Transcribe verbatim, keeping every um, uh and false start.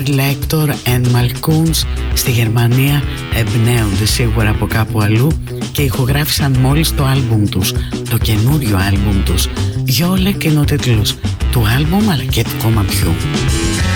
Lecter and Malkoons στη Γερμανία εμπνέονται σίγουρα από κάπου αλλού και ηχογράφησαν μόλις το άλμπουμ τους, το καινούριο άλμπουμ τους. Γιόλεκ είναι ο τίτλος του άλμπουμ αλλά και του κομματιού.